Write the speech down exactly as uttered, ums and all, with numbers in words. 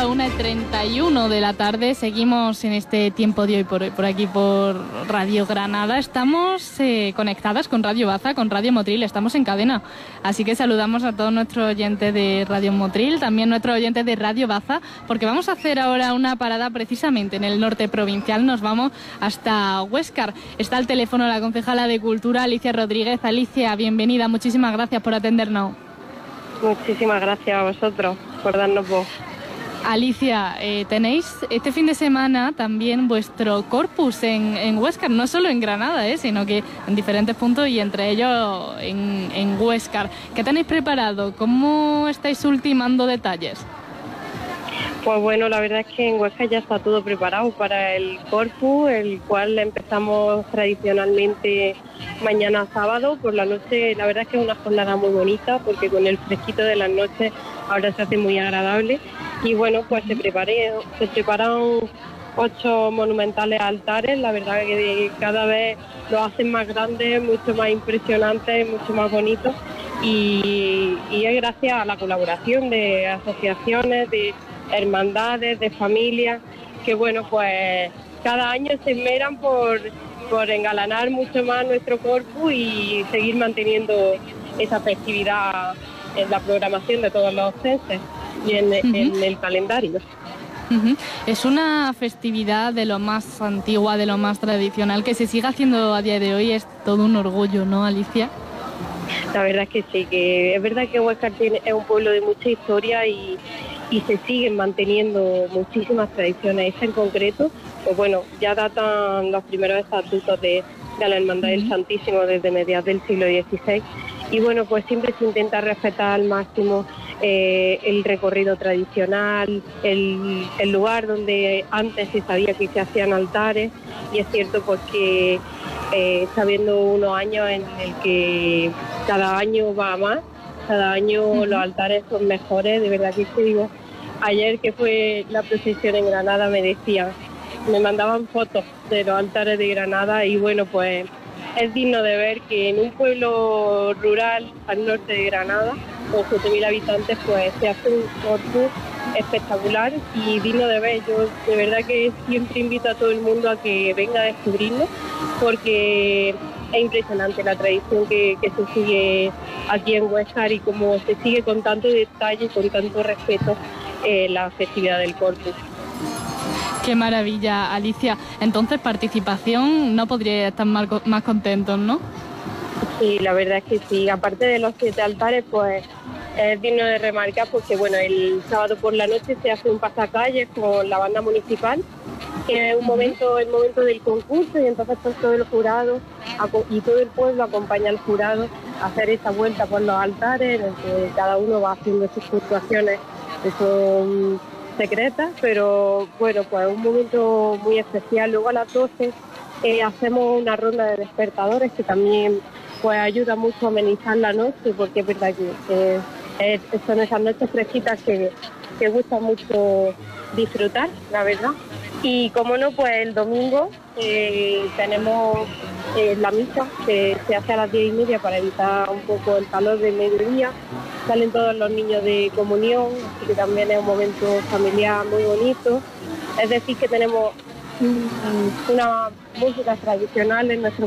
la una y treinta y uno de la tarde. Seguimos en este tiempo de hoy por, por aquí por Radio Granada. Estamos eh, conectadas con Radio Baza, con Radio Motril. Estamos en cadena. Así que saludamos a todos nuestros oyentes de Radio Motril, también nuestros oyentes de Radio Baza, porque vamos a hacer ahora una parada precisamente en el norte provincial. Nos vamos hasta Huéscar. Está al teléfono la concejala de Cultura, Alicia Rodríguez. Alicia, bienvenida. Muchísimas gracias por atendernos. Muchísimas gracias a vosotros por darnos voz. Alicia, eh, tenéis este fin de semana también vuestro corpus en, en Huéscar, no solo en Granada, eh, sino que en diferentes puntos y entre ellos en, en Huéscar. ¿Qué tenéis preparado? ¿Cómo estáis ultimando detalles? Pues bueno, la verdad es que en Huéscar ya está todo preparado para el corpus, el cual empezamos tradicionalmente mañana sábado por la noche. La verdad es que es una jornada muy bonita porque con el fresquito de las noches ahora se hace muy agradable. Y bueno, pues se, preparé, se prepararon ocho monumentales altares. La verdad que cada vez los hacen más grandes, mucho más impresionantes, mucho más bonitos. Y, y es gracias a la colaboración de asociaciones, de hermandades, de familias, que bueno, pues cada año se esmeran por, por engalanar mucho más nuestro corpus y seguir manteniendo esa festividad en la programación de todos los ostenses y en, uh-huh. en el calendario. Uh-huh. Es una festividad de lo más antigua, de lo más tradicional, que se siga haciendo a día de hoy. Es todo un orgullo, ¿no, Alicia? La verdad es que sí, que es verdad que Huéscar tiene, es un pueblo de mucha historia y, y se siguen manteniendo muchísimas tradiciones. Esta en concreto, pues bueno, ya datan los primeros estatutos de, de la Hermandad uh-huh. del Santísimo desde mediados del siglo dieciséis. Y bueno, pues siempre se intenta respetar al máximo eh, el recorrido tradicional, el, el lugar donde antes se sabía que se hacían altares, y es cierto pues que eh, está habiendo unos años en el que cada año va más, cada año uh-huh. los altares son mejores. De verdad que te digo, ayer que fue la procesión en Granada me decían, me mandaban fotos de los altares de Granada y bueno, pues es digno de ver que en un pueblo rural al norte de Granada, con siete mil habitantes, pues se hace un corpus espectacular y digno de ver. Yo de verdad que siempre invito a todo el mundo a que venga a descubrirlo, porque es impresionante la tradición que, que se sigue aquí en Huéscar y cómo se sigue con tanto detalle y con tanto respeto eh, la festividad del corpus. Qué maravilla, Alicia. Entonces, participación, no podría estar más, más contentos, ¿no? Sí, la verdad es que sí. Aparte de los siete altares, pues es digno de remarcar porque, bueno, el sábado por la noche se hace un pasacalles con la banda municipal, que es un momento, el momento del concurso, y entonces pues todo el jurado y todo el pueblo acompaña al jurado a hacer esa vuelta por los altares, en el que cada uno va haciendo sus puntuaciones que son secretas, pero bueno, pues un momento muy especial. Luego a las doce eh, hacemos una ronda de despertadores que también pues ayuda mucho a amenizar la noche, porque es verdad que eh, eh, son esas noches fresquitas que, que gusta mucho disfrutar, la verdad. Y como no, pues el domingo eh, tenemos eh, la misa que se hace a las diez y media para evitar un poco el calor del mediodía. Salen todos los niños de comunión, así que también es un momento familiar muy bonito. Es decir, que tenemos una música tradicional en nuestro